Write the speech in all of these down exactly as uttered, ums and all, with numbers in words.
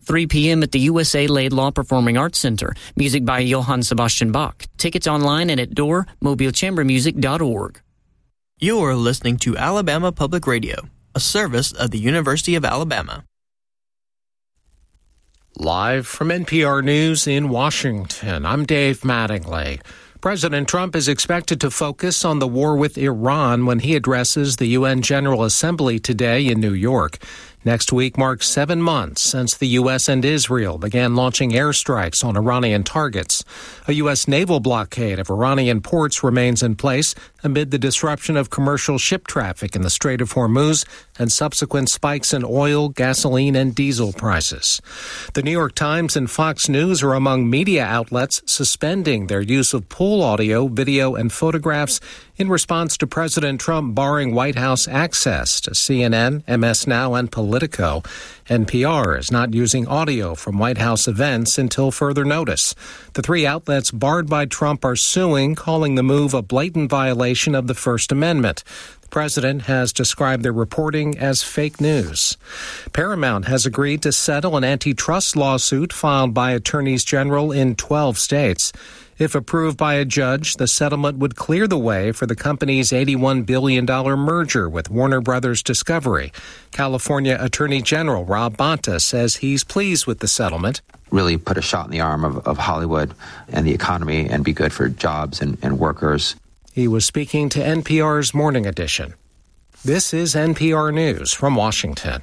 three p.m. at the U S A Laidlaw Performing Arts Center. Music by Johann Sebastian Bach. Tickets online and at door mobile chamber music dot org. You're listening to Alabama Public Radio, a service of the University of Alabama. Live from N P R News in Washington, I'm Dave Mattingly. President Trump is expected to focus on the war with Iran when he addresses the U N General Assembly today in New York. Next week marks seven months since the U S and Israel began launching airstrikes on Iranian targets. A U S naval blockade of Iranian ports remains in place amid the disruption of commercial ship traffic in the Strait of Hormuz and subsequent spikes in oil, gasoline, and diesel prices. The New York Times and Fox News are among media outlets suspending their use of pool audio, video, and photographs in response to President Trump barring White House access to C N N, M S Now, and Politico. N P R is not using audio from White House events until further notice. The three outlets barred by Trump are suing, calling the move a blatant violation of the First Amendment. The president has described their reporting as fake news. Paramount has agreed to settle an antitrust lawsuit filed by attorneys general in twelve states. If approved by a judge, the settlement would clear the way for the company's eighty-one billion dollars merger with Warner Brothers Discovery. California Attorney General Rob Bonta says he's pleased with the settlement. Really put a shot in the arm of, of Hollywood and the economy and be good for jobs and, and workers. He was speaking to N P R's Morning Edition. This is N P R News from Washington.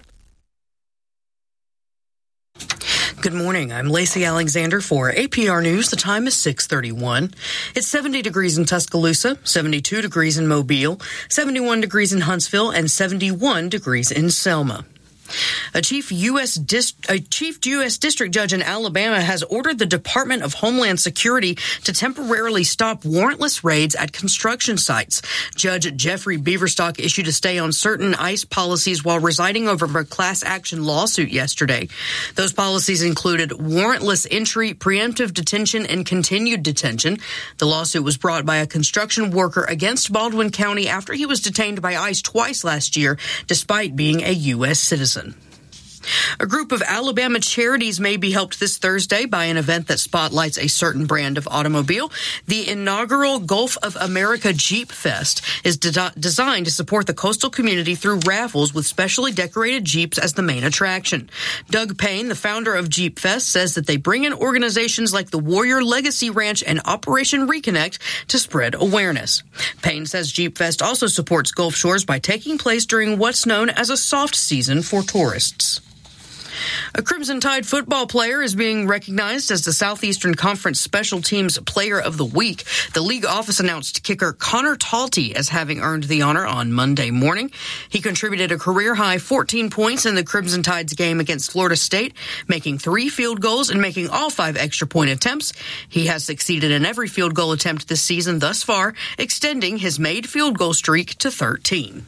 Good morning. I'm Lacey Alexander for A P R News. The time is six thirty-one. It's seventy degrees in Tuscaloosa, seventy-two degrees in Mobile, seventy-one degrees in Huntsville, and seventy-one degrees in Selma. A chief U S Dis- a chief U S district judge in Alabama has ordered the Department of Homeland Security to temporarily stop warrantless raids at construction sites. Judge Jeffrey Beaverstock issued a stay on certain ICE policies while residing over a class action lawsuit yesterday. Those policies included warrantless entry, preemptive detention, and continued detention. The lawsuit was brought by a construction worker against Baldwin County after he was detained by ICE twice last year, despite being a U S citizen. A group of Alabama charities may be helped this Thursday by an event that spotlights a certain brand of automobile. The inaugural Gulf of America Jeep Fest is de- designed to support the coastal community through raffles with specially decorated Jeeps as the main attraction. Doug Payne, the founder of Jeep Fest, says that they bring in organizations like the Warrior Legacy Ranch and Operation Reconnect to spread awareness. Payne says Jeep Fest also supports Gulf Shores by taking place during what's known as a soft season for tourists. A Crimson Tide football player is being recognized as the Southeastern Conference Special Teams Player of the Week. The league office announced kicker Connor Talty as having earned the honor on Monday morning. He contributed a career-high fourteen points in the Crimson Tide's game against Florida State, making three field goals and making all five extra-point attempts. He has succeeded in every field goal attempt this season thus far, extending his made field goal streak to thirteen.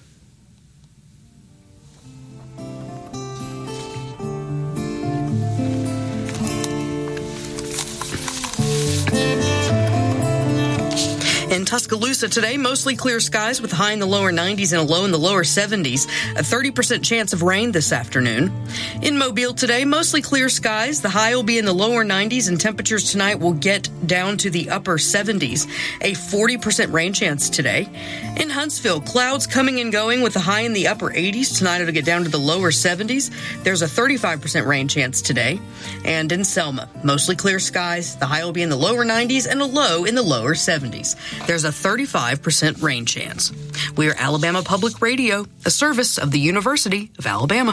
In Tuscaloosa today, mostly clear skies with a high in the lower nineties and a low in the lower seventies. A thirty percent chance of rain this afternoon. In Mobile today, mostly clear skies. The high will be in the lower nineties and temperatures tonight will get down to the upper seventies. A forty percent rain chance today. In Huntsville, clouds coming and going with a high in the upper eighties. Tonight it'll get down to the lower seventies. There's a thirty-five percent rain chance today. And in Selma, mostly clear skies. The high will be in the lower nineties and a low in the lower seventies. There's a thirty-five percent rain chance. We are Alabama Public Radio, a service of the University of Alabama.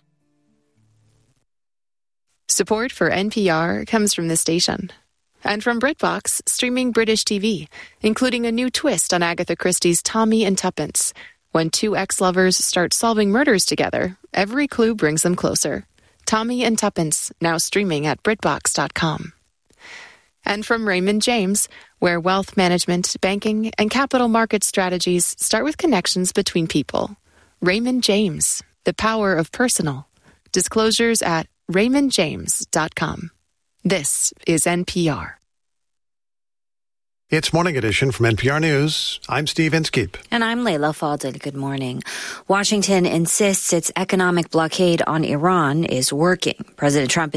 Support for N P R comes from this station. And from BritBox, streaming British T V, including a new twist on Agatha Christie's Tommy and Tuppence. When two ex-lovers start solving murders together, every clue brings them closer. Tommy and Tuppence, now streaming at Britbox dot com. And from Raymond James, where wealth management, banking, and capital market strategies start with connections between people. Raymond James, the power of personal. Disclosures at raymond james dot com. This is N P R. It's Morning Edition from N P R News. I'm Steve Inskeep. And I'm Layla Fadel. Good morning. Washington insists its economic blockade on Iran is working. President Trump